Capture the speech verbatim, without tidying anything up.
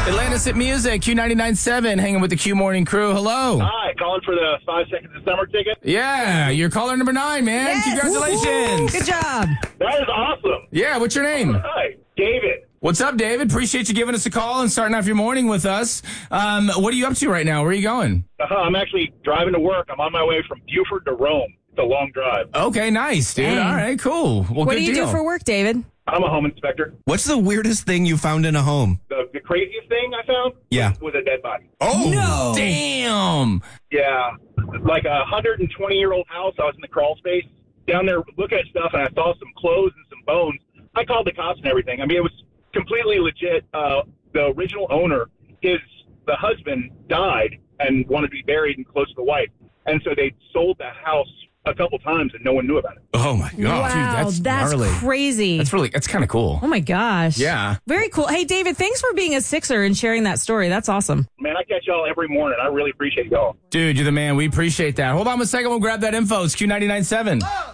Atlantis at Music, Q ninety-nine point seven, hanging with the Q Morning Crew. Hello. Hi, calling for the five seconds of summer ticket. Yeah, you're caller number nine, man. Yes. Congratulations. Good job. That is awesome. Yeah, what's your name? Hi, David. What's up, David? Appreciate you giving us a call and starting off your morning with us. Um, what are you up to right now? Where are you going? Uh, I'm actually driving to work. I'm on my way from Buford to Rome. It's a long drive. Okay, nice, dude. Dang. All right, cool. Well, What good do you deal. do for work, David? I'm a home inspector. What's the weirdest thing you found in a home? The, the craziest thing I found Yeah. was, was a dead body. Oh, No. Damn. Yeah, like a one hundred twenty-year-old house. I was in the crawl space down there looking at stuff, and I saw some clothes and some bones. I called the cops and everything. I mean, it was completely legit. Uh, the original owner, his the husband died and wanted to be buried and close to the wife, and so they sold the house a couple times, and no one knew about it. Oh, my God. Wow, dude, that's that's, gnarly. crazy. That's really, that's kind of cool. Oh, my gosh. Yeah. Very cool. Hey, David, thanks for being a Sixer and sharing that story. That's awesome. Man, I catch y'all every morning. I really appreciate y'all. Dude, you're the man. We appreciate that. Hold on a second. We'll grab that info. It's Q ninety-nine point seven.